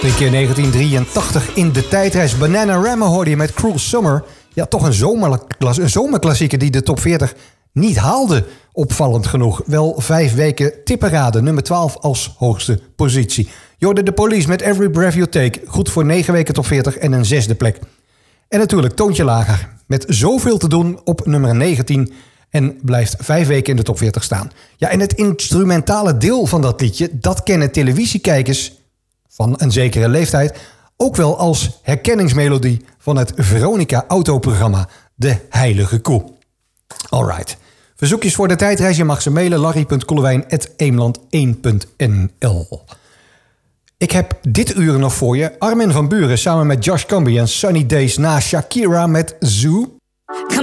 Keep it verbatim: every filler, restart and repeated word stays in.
Een keer negentien drieëntachtig in de tijdreis. Bananarama hoorde je met Cruel Summer. Ja, toch een, zomerklas, een zomerklassieker die de top veertig niet haalde. Opvallend genoeg. Wel vijf weken tipperaden. Nummer twaalf als hoogste positie. Je hoorde de Police met Every Breath You Take. Goed voor negen weken top veertig en een zesde plek. En natuurlijk toontje lager. Met zoveel te doen op nummer negentien. En blijft vijf weken in de top veertig staan. Ja, en het instrumentale deel van dat liedje, dat kennen televisiekijkers van een zekere leeftijd ook wel als herkenningsmelodie van het Veronica autoprogramma De Heilige Koe. Alright. Verzoekjes voor de tijdreis, je mag ze mailen larry punt koelewijn apenstaartje eemland één punt n l. Ik heb dit uur nog voor je Armin van Buuren samen met Josh Comby en Sunny Days na Shakira met Zoo.